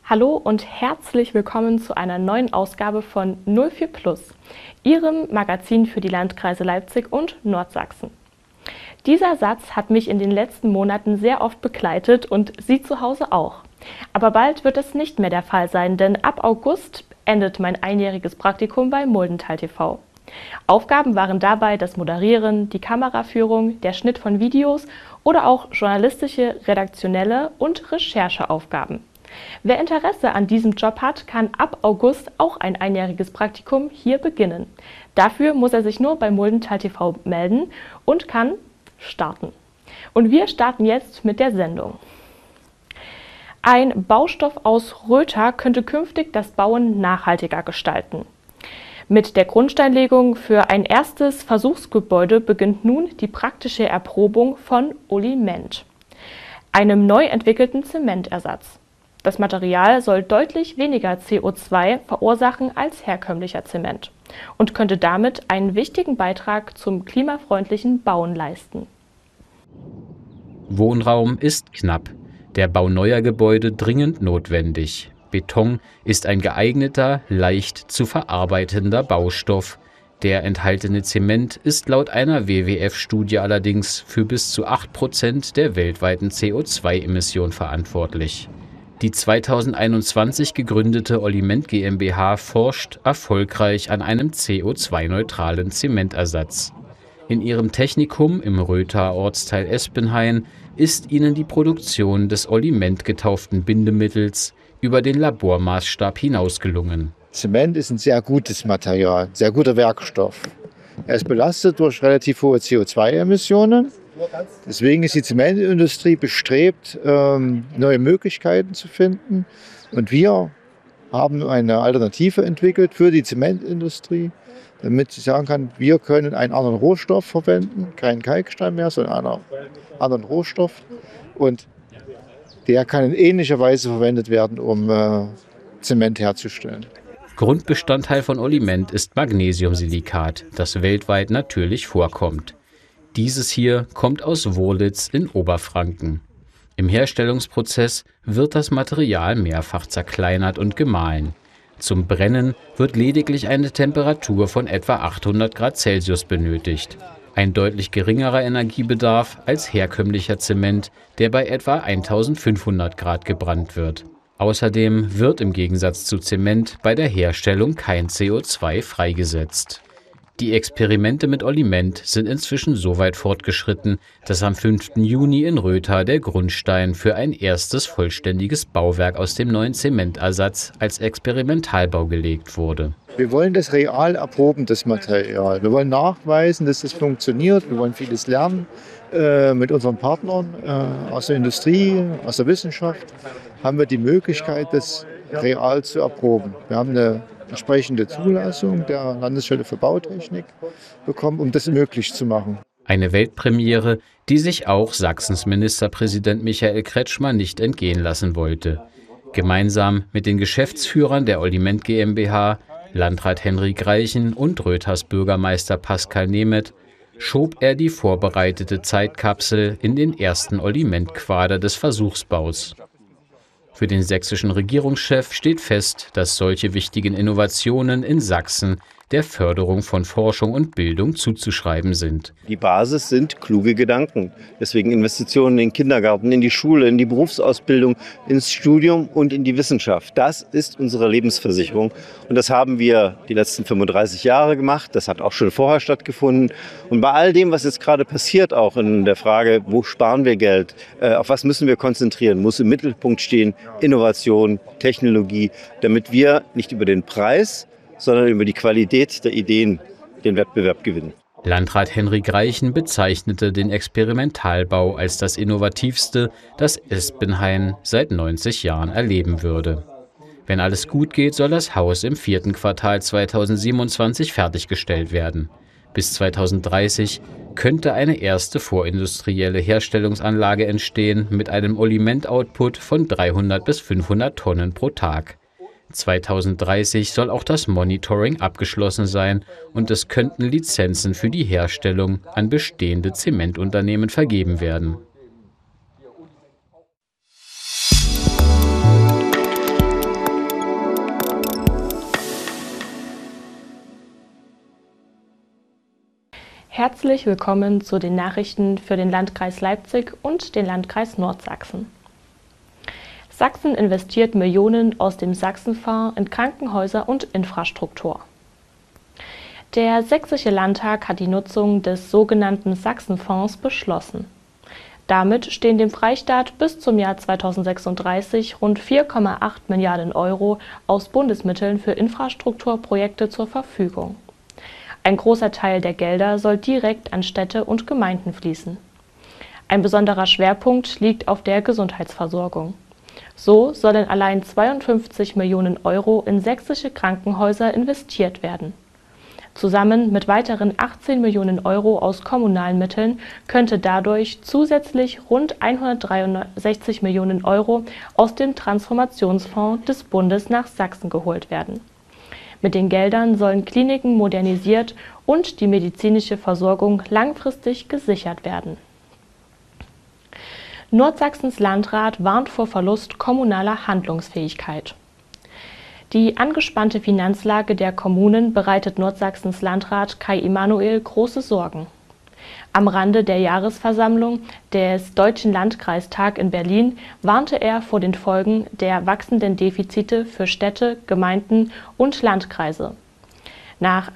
Hallo und herzlich willkommen zu einer neuen Ausgabe von 04 Plus, Ihrem Magazin für die Landkreise Leipzig und Nordsachsen. Dieser Satz hat mich in den letzten Monaten sehr oft begleitet und Sie zu Hause auch. Aber bald wird es nicht mehr der Fall sein, denn ab August endet mein einjähriges Praktikum bei Muldental TV. Aufgaben waren dabei das Moderieren, die Kameraführung, der Schnitt von Videos oder auch journalistische, redaktionelle und Rechercheaufgaben. Wer Interesse an diesem Job hat, kann ab August auch ein einjähriges Praktikum hier beginnen. Dafür muss er sich nur bei Muldental TV melden und kann starten. Und wir starten jetzt mit der Sendung. Ein Baustoff aus Rötha könnte künftig das Bauen nachhaltiger gestalten. Mit der Grundsteinlegung für ein erstes Versuchsgebäude beginnt nun die praktische Erprobung von Oliment, einem neu entwickelten Zementersatz. Das Material soll deutlich weniger CO2 verursachen als herkömmlicher Zement und könnte damit einen wichtigen Beitrag zum klimafreundlichen Bauen leisten. Wohnraum ist knapp, der Bau neuer Gebäude dringend notwendig. Beton ist ein geeigneter, leicht zu verarbeitender Baustoff. Der enthaltene Zement ist laut einer WWF-Studie allerdings für bis zu 8% der weltweiten CO2-Emission verantwortlich. Die 2021 gegründete Oliment GmbH forscht erfolgreich an einem CO2-neutralen Zementersatz. In ihrem Technikum im Röther Ortsteil Espenhain ist ihnen die Produktion des Oliment getauften Bindemittels über den Labormaßstab hinaus gelungen. Zement ist ein sehr gutes Material, sehr guter Werkstoff. Er ist belastet durch relativ hohe CO2-Emissionen. Deswegen ist die Zementindustrie bestrebt, neue Möglichkeiten zu finden. Und wir haben eine Alternative entwickelt für die Zementindustrie, damit sie sagen kann, wir können einen anderen Rohstoff verwenden, keinen Kalkstein mehr, sondern einen anderen Rohstoff. Und der kann in ähnlicher Weise verwendet werden, um Zement herzustellen. Grundbestandteil von Oliment ist Magnesiumsilikat, das weltweit natürlich vorkommt. Dieses hier kommt aus Wurlitz in Oberfranken. Im Herstellungsprozess wird das Material mehrfach zerkleinert und gemahlen. Zum Brennen wird lediglich eine Temperatur von etwa 800 Grad Celsius benötigt. Ein deutlich geringerer Energiebedarf als herkömmlicher Zement, der bei etwa 1500 Grad gebrannt wird. Außerdem wird im Gegensatz zu Zement bei der Herstellung kein CO2 freigesetzt. Die Experimente mit Oliment sind inzwischen so weit fortgeschritten, dass am 5. Juni in Rötha der Grundstein für ein erstes vollständiges Bauwerk aus dem neuen Zementersatz als Experimentalbau gelegt wurde. Wir wollen das real erproben, das Material. Wir wollen nachweisen, dass das funktioniert. Wir wollen vieles lernen mit unseren Partnern aus der Industrie, aus der Wissenschaft. Haben wir die Möglichkeit, das real zu erproben. Wir haben eine entsprechende Zulassung der Landesstelle für Bautechnik bekommen, um das möglich zu machen. Eine Weltpremiere, die sich auch Sachsens Ministerpräsident Michael Kretschmer nicht entgehen lassen wollte. Gemeinsam mit den Geschäftsführern der Oliment GmbH, Landrat Henrik Reichen und Röthers Bürgermeister Pascal Nemeth schob er die vorbereitete Zeitkapsel in den ersten Oliment-Quader des Versuchsbaus. Für den sächsischen Regierungschef steht fest, dass solche wichtigen Innovationen in Sachsen der Förderung von Forschung und Bildung zuzuschreiben sind. Die Basis sind kluge Gedanken. Deswegen Investitionen in den Kindergarten, in die Schule, in die Berufsausbildung, ins Studium und in die Wissenschaft. Das ist unsere Lebensversicherung. Und das haben wir die letzten 35 Jahre gemacht. Das hat auch schon vorher stattgefunden. Und bei all dem, was jetzt gerade passiert, auch in der Frage, wo sparen wir Geld, auf was müssen wir konzentrieren, muss im Mittelpunkt stehen Innovation, Technologie, damit wir nicht über den Preis, sondern über die Qualität der Ideen den Wettbewerb gewinnen. Landrat Henrik Reichen bezeichnete den Experimentalbau als das innovativste, das Espenhain seit 90 Jahren erleben würde. Wenn alles gut geht, soll das Haus im 4. Quartal 2027 fertiggestellt werden. Bis 2030 könnte eine erste vorindustrielle Herstellungsanlage entstehen mit einem Oliment-Output von 300 bis 500 Tonnen pro Tag. 2030 soll auch das Monitoring abgeschlossen sein und es könnten Lizenzen für die Herstellung an bestehende Zementunternehmen vergeben werden. Herzlich willkommen zu den Nachrichten für den Landkreis Leipzig und den Landkreis Nordsachsen. Sachsen investiert Millionen aus dem Sachsenfonds in Krankenhäuser und Infrastruktur. Der Sächsische Landtag hat die Nutzung des sogenannten Sachsenfonds beschlossen. Damit stehen dem Freistaat bis zum Jahr 2036 rund 4,8 Milliarden Euro aus Bundesmitteln für Infrastrukturprojekte zur Verfügung. Ein großer Teil der Gelder soll direkt an Städte und Gemeinden fließen. Ein besonderer Schwerpunkt liegt auf der Gesundheitsversorgung. So sollen allein 52 Millionen Euro in sächsische Krankenhäuser investiert werden. Zusammen mit weiteren 18 Millionen Euro aus kommunalen Mitteln könnte dadurch zusätzlich rund 163 Millionen Euro aus dem Transformationsfonds des Bundes nach Sachsen geholt werden. Mit den Geldern sollen Kliniken modernisiert und die medizinische Versorgung langfristig gesichert werden. Nordsachsens Landrat warnt vor Verlust kommunaler Handlungsfähigkeit. Die angespannte Finanzlage der Kommunen bereitet Nordsachsens Landrat Kai Emanuel große Sorgen. Am Rande der Jahresversammlung des Deutschen Landkreistag in Berlin warnte er vor den Folgen der wachsenden Defizite für Städte, Gemeinden und Landkreise. Nach